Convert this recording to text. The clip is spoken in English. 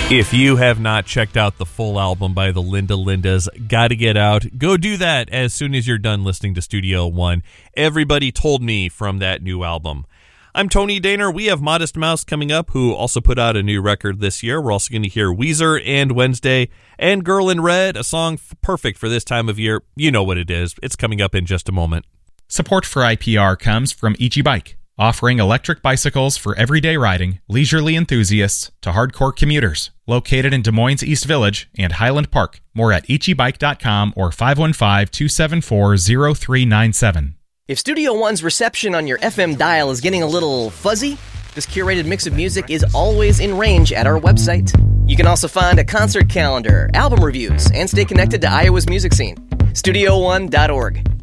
If you have not checked out the full album by the Linda Lindas, gotta get out. Go do that as soon as you're done listening to Studio One. Everybody told me from that new album. I'm Tony Daner. We have Modest Mouse coming up, who also put out a new record this year. We're also going to hear Weezer and Wednesday and Girl in Red, a song perfect for this time of year. You know what it is. It's coming up in just a moment. Support for IPR comes from Ichi Bike, offering electric bicycles for everyday riding, leisurely enthusiasts to hardcore commuters. Located in Des Moines East Village and Highland Park. More at ichibike.com or 515-274-0397. If Studio One's reception on your FM dial is getting a little fuzzy, this curated mix of music is always in range at our website. You can also find a concert calendar, album reviews, and stay connected to Iowa's music scene. StudioOne.org.